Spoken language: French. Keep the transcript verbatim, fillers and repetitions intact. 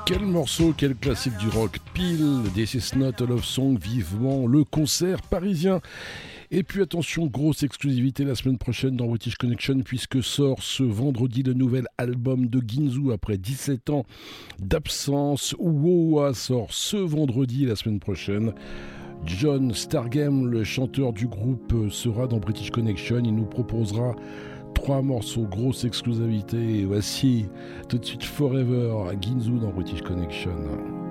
Quel morceau, quel classique du rock, pile, This is not a love song, vivement le concert parisien. Et puis attention, grosse exclusivité la semaine prochaine dans British Connection, puisque sort ce vendredi le nouvel album de Ginzu après dix-sept ans d'absence. Wowa sort ce vendredi la semaine prochaine. John Stargem, le chanteur du groupe, sera dans British Connection. Il nous proposera trois morceaux, grosse exclusivité. Et voici tout de suite Forever, Ginzu dans British Connection.